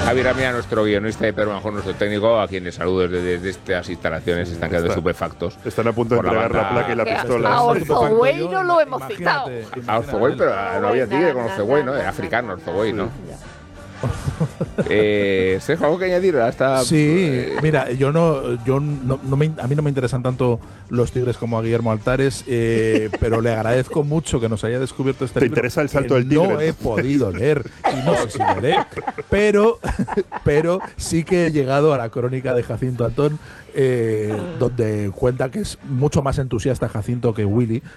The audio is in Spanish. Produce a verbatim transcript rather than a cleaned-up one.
Javier Amía, nuestro guionista, y Pedro Manjón, nuestro técnico, a quienes saludo desde, desde estas instalaciones, están quedando Está. estupefactos. Están a punto de Por la entregar la, banda- placa y la Que pistola. a Orzogüey no lo hemos Imagínate, citado. imagínate. A Orzogüey, pero no había tigre con Nada, Orzogüey, ¿no? nada, Era africano, nada, Orzogüey, ¿no? Ya. Eh, Sergio, ¿algo que añadir a esta...? Sí, eh, mira, yo no, yo no, no me, a mí no me interesan tanto los tigres como a Guillermo Altares, eh, pero le agradezco mucho que nos haya descubierto este ¿Te libro interesa el salto que del tigre? No he podido leer y no sé si leeré, pero, pero sí que he llegado a la crónica de Jacinto Antón, eh, donde cuenta que es mucho más entusiasta Jacinto que Willy